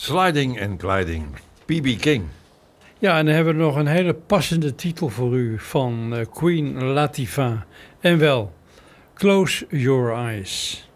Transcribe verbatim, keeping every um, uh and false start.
Sliding and Gliding, B B King. Ja, en dan hebben we nog een hele passende titel voor u van uh, Queen Latifah. En wel, Close Your Eyes.